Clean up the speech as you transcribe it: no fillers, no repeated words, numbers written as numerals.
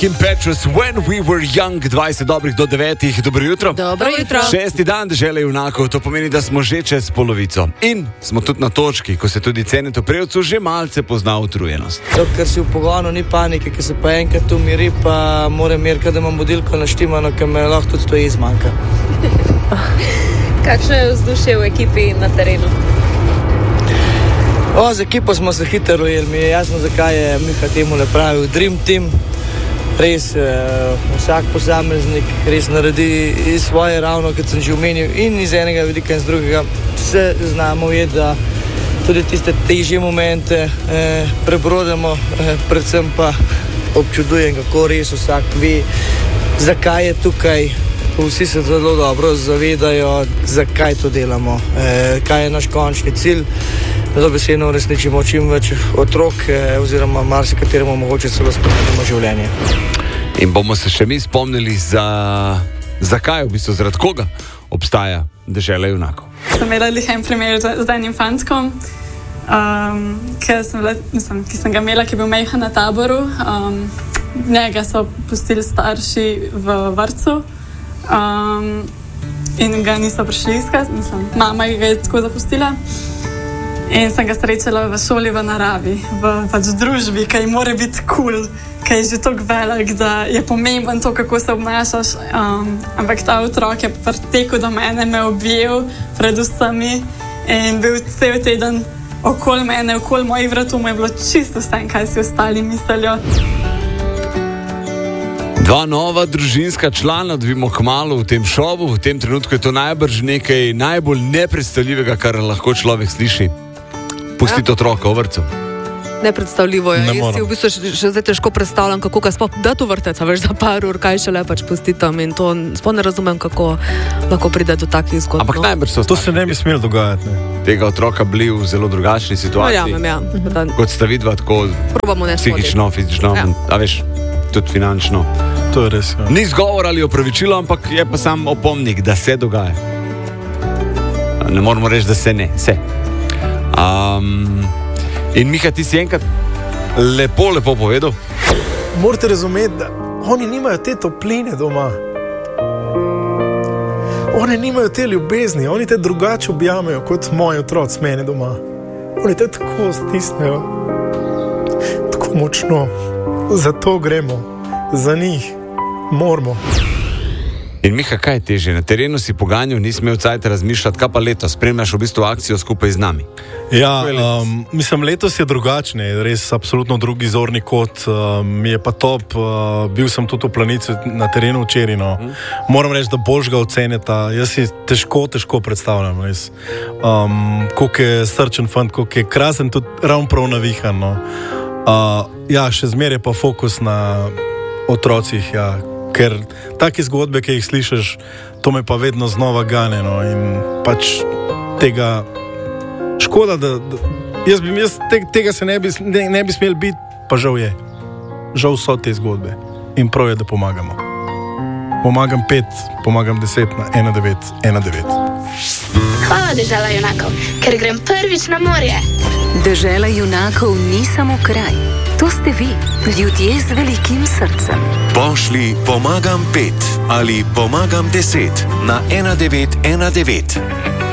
Kim Petras, When We Were Young, 20 dobrih do 9. Dobro jutro. Dobro jutro. 6. dan dežele junakov, to pomeni, da smo že čez polovico. In smo tudi na točki, ko se tudi Cenetu Prevcu že malce pozna utrujenost. To, ker si v pogonu, ni panike, ker se pa enkrat umiri, pa moram meriti, da imam budilko naštimano, ker me lahko tudi stoji zmanjka. Kakšno je vzdušje v ekipi na terenu? Z ekipo smo se hitro ujeli, mi je jasno, zakaj je Miha temu le pravil Dream Team. Res, vsak posameznik res naredi svoje, ravno kot sem že omenil, in iz enega vidika in z drugega se znamo ujeti, da tudi tiste težje momente prebrodemo, predvsem pa občudujem, kako res vsak ve, zakaj je tukaj. Vsi se zelo dobro zavedajo, zakaj to delamo, kaj je naš končni cilj, da dobesedno uresničimo čim več otrok oziroma marsikateremu mogoče celo spremenimo življenje. In bomo se še mi spomnili, zakaj, v bistvu zaradi koga obstaja dežela junakov. Sem imela en primer z enim fantkom, ki sem ga imela, ki je bil majhen na taboru. Njega so pustili starši v vrtcu. In ga niso prišli iskat, mama ga je tako zapustila in sem ga srečala v šoli v naravi, v družbi, ki mora biti cool, ki je že tako velik, da je pomemben to, kako se obnašaš, ampak ta otrok je pritekel do mene, me objel pred vsemi in bil cel teden okoli mene, okoli mojih vratov, mu je bilo čisto vse, kaj si ostali mislijo. Dva nova družinska člana dobimo kmalu v tem šovu. V tem trenutku je to najbrž nekaj najbolj nepredstavljivega, kar lahko človek sliši. Pustiti otroka v vrtcu. Nepredstavljivo je. Jaz si v bistvu še zdaj težko predstavljam, kako ga sploh da to vrteca, veš, za par ur, kaj še le pač pustitam, in to sploh ne razumem, kako lahko pride do takih zgodb. Ampak najbrž so to se ne bi smelo dogajati. Ne? Tega otroka bili v zelo drugačni situaciji. Ja. Kot sta vidva, tako psihično, fizično, a veš, tudi finančno. To je res, ja. Ni zgovor ali opravičilo, ampak je pa sam opomnik, da se dogaja. Ne moramo reči, da se ne. Se. In Miha, ti si enkrat lepo povedal. Morate razumeti, da oni nimajo te topline doma. Oni nimajo te ljubezni, oni te drugače objamejo kot moji otroci mene doma. Oni te tako stisnejo, tako močno. Zato gremo, za njih. Moramo. In Miha, kaj je teže? Na terenu si poganjal, nisi imel cajt razmišljati, kaj pa letos? Spremljaš v bistvu akcijo skupaj z nami. Ja, mislim, letos je drugačne, res absolutno drugi zorni kot. Mi je pa top, bil sem tudi v Planici na terenu včeraj. No. Moram reči, da boš ga oceneta. Jaz si težko predstavljam. Koliko je srčen fant, koliko je krasen, tudi ravno prav navihan. No. Ja, še zmeraj je pa fokus na otrocih, ja. Ker take zgodbe, ki jih slišiš, to me pa vedno znova gane, no, in pač tega škoda, da jaz tega se ne bi smel biti, pa žal je. Žal so te zgodbe in prav je, da pomagamo. Pomagam 5, pomagam 10 na 1919. Hvala, dežela junakov, ker grem prvič na morje. Dežela junakov ni samo kraj. To ste vi, ljudje z velikim srcem. Pošli pomagam 5 ali pomagam 10 na 1919.